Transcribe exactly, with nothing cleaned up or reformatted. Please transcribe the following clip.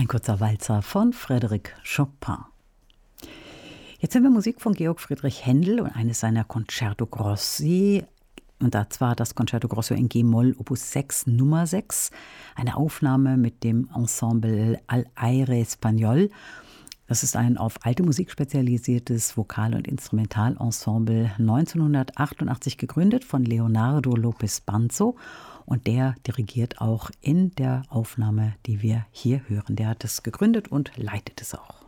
Ein kurzer Walzer von Frédéric Chopin. Jetzt haben wir Musik von Georg Friedrich Händel und eines seiner Concerto Grossi. Und das war das Concerto Grosso in G-Moll, Opus sechs, Nummer sechs. Eine Aufnahme mit dem Ensemble Al Aire Español. Das ist ein auf alte Musik spezialisiertes Vokal- und Instrumentalensemble, neunzehnhundertachtundachtzig gegründet von Leonardo López Banzo. Und der dirigiert auch in der Aufnahme, die wir hier hören. Der hat es gegründet und leitet es auch.